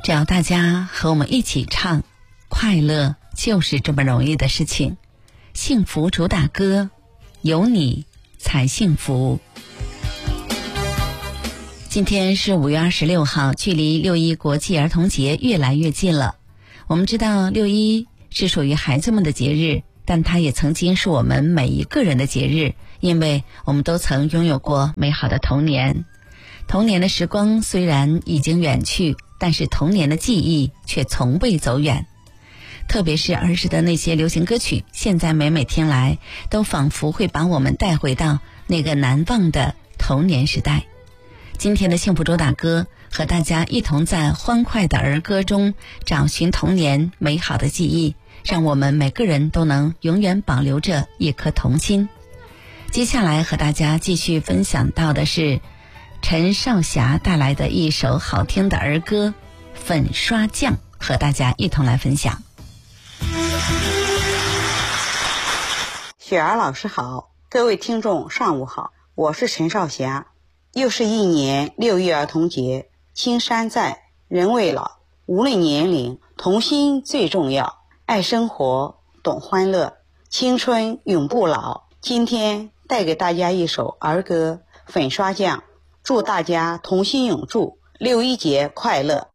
只要大家和我们一起唱，快乐就是这么容易的事情。幸福主打歌，有你才幸福。今天是5月26号，距离6·1国际儿童节越来越近了。我们知道6·1是属于孩子们的节日，但它也曾经是我们每一个人的节日，因为我们都曾拥有过美好的童年。童年的时光虽然已经远去，但是童年的记忆却从未走远。特别是儿时的那些流行歌曲，现在每每听来，都仿佛会把我们带回到那个难忘的童年时代。今天的幸福主打歌，和大家一同在欢快的儿歌中找寻童年美好的记忆，让我们每个人都能永远保留着一颗童心。接下来和大家继续分享到的是陈少霞带来的一首好听的儿歌《粉刷匠》，和大家一同来分享。 雪儿老师好，各位听众上午好，我是陈少霞。又是一年6·1儿童节，青山在，人未老，无论年龄，童心最重要，爱生活，懂欢乐，青春永不老。今天带给大家一首儿歌《粉刷匠》，祝大家童心永驻，6·1节快乐。